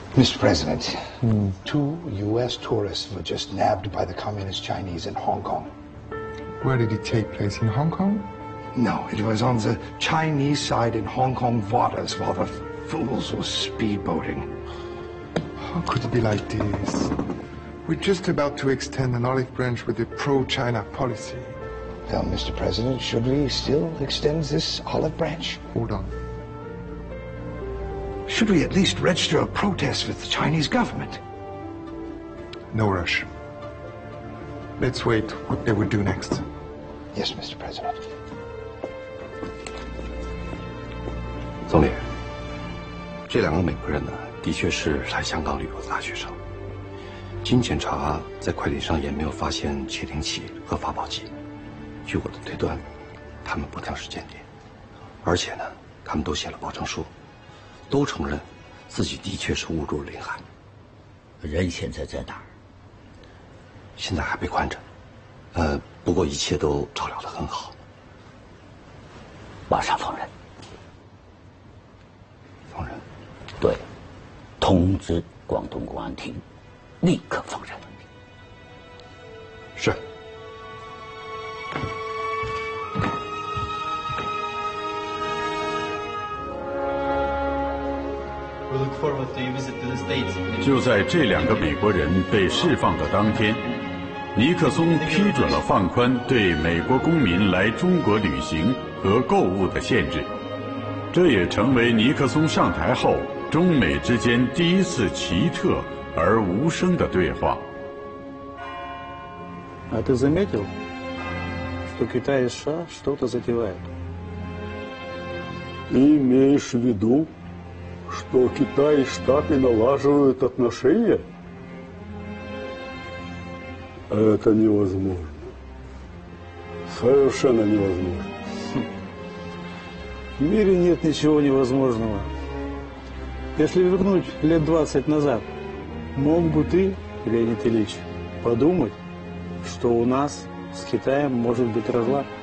Mr. President, 2 U.S. tourists were just nabbed by the Communist Chinese in Hong Kong. Where did it take place? In Hong Kong? No, it was on the Chinese side in Hong Kong waters while the fools were speedboating. How could it be like this? We're just about to extend an olive branch with a pro-China policy. Well, Mr. President, should we still extend this olive branch? Hold on. Should we at least register a protest with the Chinese government? No rush. Let's wait what they will do next. Yes, Mr. President. 总理，这2个美国人呢，的确是来香港旅游的大学生。经检查，在快艇上也没有发现窃听器和发报机。据我的推断，他们不像是间谍，而且呢，他们都写了保证书，都承认自己的确是误入领海。 人现在在哪儿？ 现在还被关着，不过一切都照料得很好。 马上放人。 放人？ 对，通知广东公安厅，立刻放人。 是。 就在这2个美国人被释放的当天，尼克松批准了放宽对美国公民来中国旅行和购物的限制。 这也成为尼克松上台后中美之间第一次奇特而无声的对话。 А ты заметил, что Китай и США что-то затевают? Ты имеешь в виду, что Китай и Штаты налаживают отношения? Это невозможно. Совершенно невозможно. В мире нет ничего невозможного. Если вернуть лет 20 назад, мог бы ты, Леонид Ильич, подумать, что у нас с Китаем может быть разлад?